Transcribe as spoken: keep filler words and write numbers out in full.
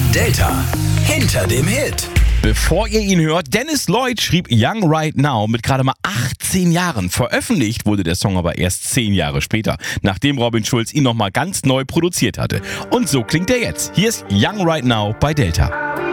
Delta hinter dem Hit. Bevor ihr ihn hört, Dennis Lloyd schrieb Young Right Now mit gerade mal achtzehn Jahren. Veröffentlicht wurde der Song aber erst zehn Jahre später, nachdem Robin Schulz ihn nochmal ganz neu produziert hatte. Und so klingt er jetzt. Hier ist Young Right Now bei Delta.